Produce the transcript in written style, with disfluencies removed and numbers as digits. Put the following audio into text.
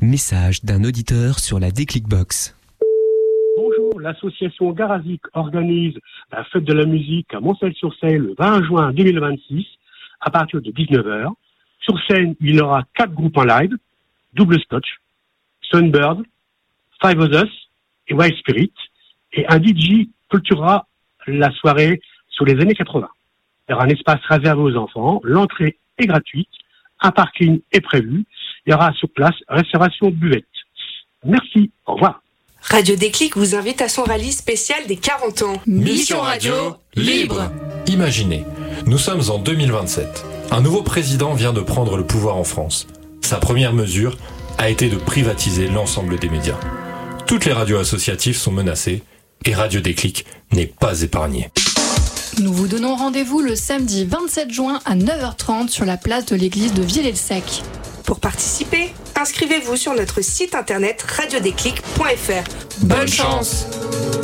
Message d'un auditeur sur la Déclic Box. Bonjour, l'association Garazik organise la fête de la musique à Montcel-sur-Seine le 20 juin 2026 à partir de 19h. Sur scène, il y aura 4 groupes en live, Double Scotch, Sunbird, Five of Us et Wild Spirit. Et un DJ clôturera la soirée sur les années 80. Il y aura un espace réservé aux enfants, l'entrée est gratuite, un parking est prévu, il y aura sur place restauration buvette. Merci, au revoir. Radio Déclic vous invite à son rallye spécial des 40 ans. Mission Radio libre. Imaginez, nous sommes en 2027. Un nouveau président vient de prendre le pouvoir en France. Sa première mesure a été de privatiser l'ensemble des médias. Toutes les radios associatives sont menacées et Radio Déclic n'est pas épargnée. Nous vous donnons rendez-vous le samedi 27 juin à 9h30 sur la place de l'église de Villers-le-Sec. Pour participer, inscrivez-vous sur notre site internet radiodéclic.fr. Bonne chance!